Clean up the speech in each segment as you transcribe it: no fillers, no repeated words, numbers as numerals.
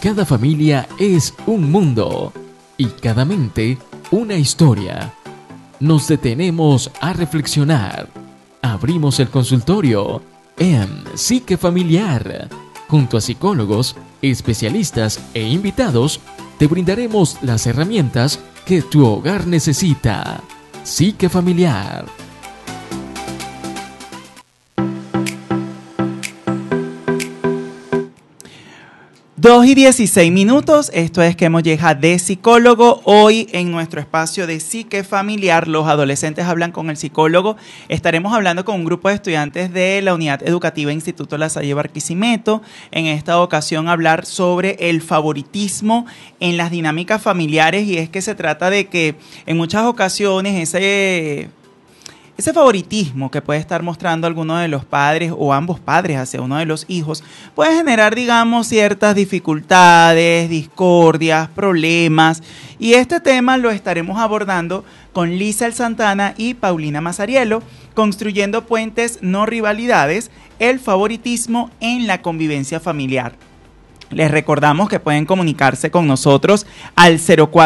Cada familia es un mundo y cada mente una historia. Nos detenemos a reflexionar. Abrimos el consultorio en Psique Familiar. Junto a psicólogos, especialistas e invitados, te brindaremos las herramientas que tu hogar necesita. Psique Familiar. 2:16, esto es Que Molleja de Psicólogo. Hoy en nuestro espacio de Psique Familiar, los adolescentes hablan con el psicólogo. Estaremos hablando con un grupo de estudiantes de la Unidad Educativa Instituto La Salle Barquisimeto. En esta ocasión hablar sobre el favoritismo en las dinámicas familiares, y es que se trata de que en muchas ocasiones ese favoritismo que puede estar mostrando alguno de los padres o ambos padres hacia uno de los hijos puede generar, digamos, ciertas dificultades, discordias, problemas. Y este tema lo estaremos abordando con Lizel Santana y Paulina Mazarielo, construyendo puentes, no rivalidades, el favoritismo en la convivencia familiar. Les recordamos que pueden comunicarse con nosotros al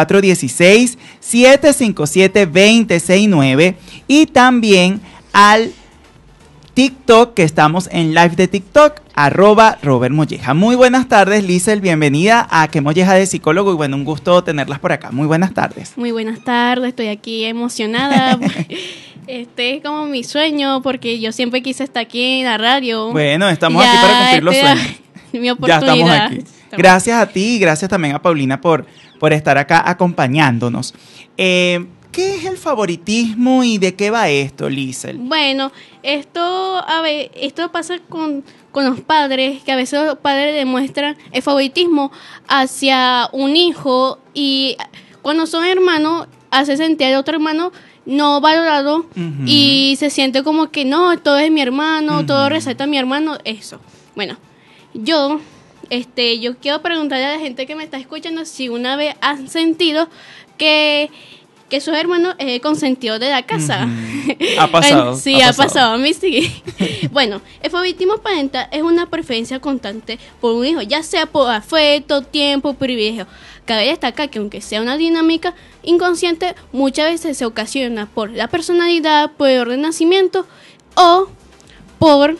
0416-757-269 y también al TikTok, que estamos en live de TikTok, @RobertMolleja. Muy buenas tardes, Lizel, bienvenida a Que Molleja de Psicólogo, y bueno, un gusto tenerlas por acá. Muy buenas tardes. Muy buenas tardes, estoy aquí emocionada. Este es como mi sueño, porque yo siempre quise estar aquí en la radio. Bueno, estamos aquí para cumplir los sueños. Mi oportunidad. Ya estamos aquí. Gracias a ti y gracias también a Paulina por estar acá acompañándonos. ¿Qué es el favoritismo y de qué va esto, Lizel? Bueno, esto pasa con los padres, que a veces los padres demuestran el favoritismo hacia un hijo, y cuando son hermanos hace sentir al otro hermano no valorado. Uh-huh. Y se siente como que no, todo es mi hermano, uh-huh, todo resalta a mi hermano, eso. Bueno, yo quiero preguntarle a la gente que me está escuchando si una vez han sentido que sus hermanos es el consentido de la casa. ¿Ha pasado? Sí, ha pasado. A mí sí. Bueno, el favoritismo parental es una preferencia constante por un hijo, ya sea por afecto, tiempo, privilegio. Cabe destacar que aunque sea una dinámica inconsciente, muchas veces se ocasiona por la personalidad, por el orden de nacimiento o por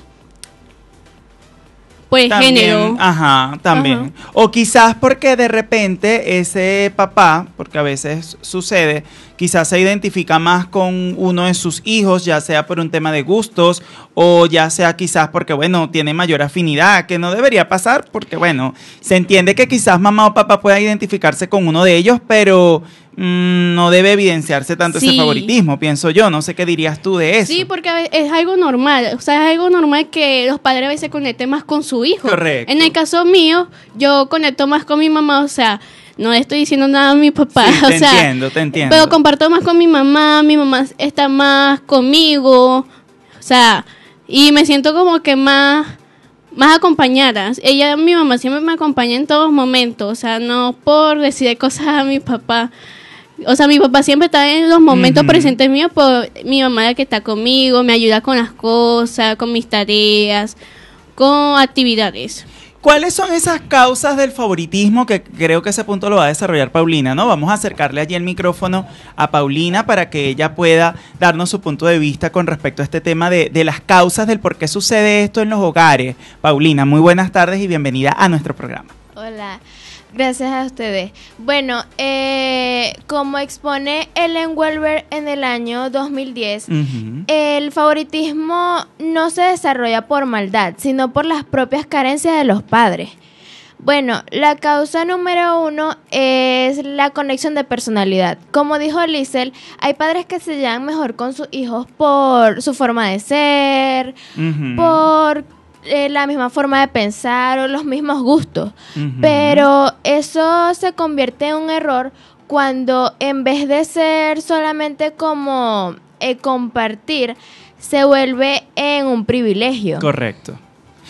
pues también, género. Ajá, también. Ajá. O quizás porque de repente ese papá, porque a veces sucede, quizás se identifica más con uno de sus hijos, ya sea por un tema de gustos o ya sea quizás porque, bueno, tiene mayor afinidad, que no debería pasar porque, bueno, se entiende que quizás mamá o papá pueda identificarse con uno de ellos, pero no debe evidenciarse tanto ese favoritismo, pienso yo. No sé qué dirías tú de eso. Sí, porque es algo normal. O sea, es algo normal que los padres a veces conecten más con su hijo. Correcto. En el caso mío, yo conecto más con mi mamá, o sea, no estoy diciendo nada a mi papá. Sí, te entiendo. Pero comparto más con mi mamá está más conmigo, o sea, y me siento como que más acompañada. Mi mamá siempre me acompaña en todos momentos, o sea, no por decir cosas a mi papá. O sea, mi papá siempre está en los momentos presentes míos, por mi mamá la que está conmigo, me ayuda con las cosas, con mis tareas, con actividades. ¿Cuáles son esas causas del favoritismo? Que creo que ese punto lo va a desarrollar Paulina, ¿no? Vamos a acercarle allí el micrófono a Paulina para que ella pueda darnos su punto de vista con respecto a este tema de las causas del por qué sucede esto en los hogares. Paulina, muy buenas tardes y bienvenida a nuestro programa. Hola. Gracias a ustedes. Bueno, como expone Ellen Welber en el año 2010, el favoritismo no se desarrolla por maldad, sino por las propias carencias de los padres. Bueno, la causa número 1 es la conexión de personalidad. Como dijo Lizel, hay padres que se llevan mejor con sus hijos por su forma de ser, por la misma forma de pensar o los mismos gustos, pero eso se convierte en un error cuando en vez de ser solamente como compartir, se vuelve en un privilegio. Correcto.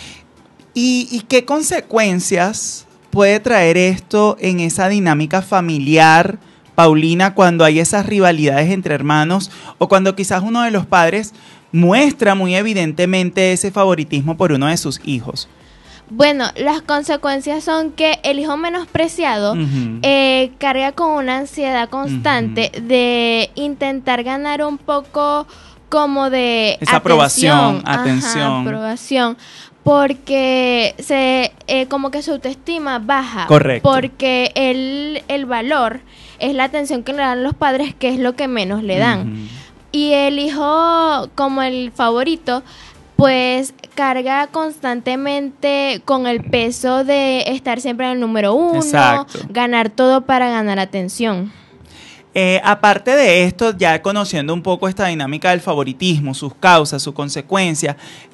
¿Y qué consecuencias puede traer esto en esa dinámica familiar, Paulina, cuando hay esas rivalidades entre hermanos o cuando quizás uno de los padres muestra muy evidentemente ese favoritismo por uno de sus hijos? Bueno, las consecuencias son que el hijo menospreciado carga con una ansiedad constante de intentar ganar un poco como de esa aprobación, atención. Aprobación, porque como que su autoestima baja. Correcto. Porque el valor es la atención que le dan los padres, que es lo que menos le dan. Y el hijo, como el favorito, pues carga constantemente con el peso de estar siempre en el número 1, exacto, ganar todo para ganar atención. Aparte de esto, ya conociendo un poco esta dinámica del favoritismo, sus causas, sus consecuencias,